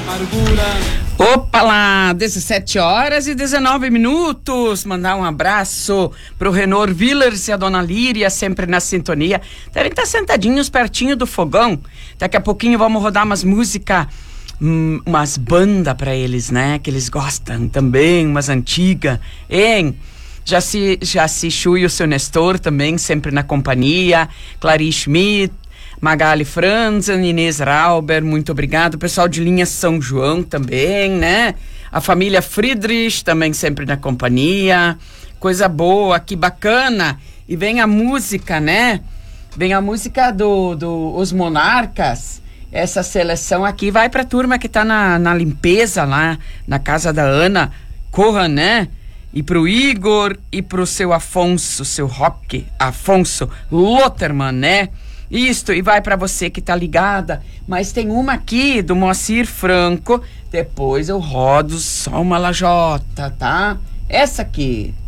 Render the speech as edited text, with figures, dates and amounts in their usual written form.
Opa lá, 17 horas e 19 minutos. Mandar um abraço pro Renor Villers e a Dona Líria, sempre na sintonia. Devem estar sentadinhos pertinho do fogão. Daqui a pouquinho vamos rodar umas músicas, umas bandas pra eles, né? Que eles gostam também, umas antigas, hein? Jaci Chu e o seu Nestor também, sempre na companhia. Clarice Schmidt, Magali Franzen, Inês Rauber, muito obrigado. O pessoal de linha São João também, né? A família Friedrich também sempre na companhia. Coisa boa, que bacana. E vem a música, né? Vem a música Os Monarcas. Essa seleção aqui vai pra turma que tá na limpeza lá, na casa da Ana Corran, né? E pro Igor e pro seu Afonso, seu Roque, Afonso Lotterman, né? Isto, e vai pra você que tá ligada. Mas tem uma aqui do Moacir Franco. Depois eu rodo só uma lajota, tá? Essa aqui.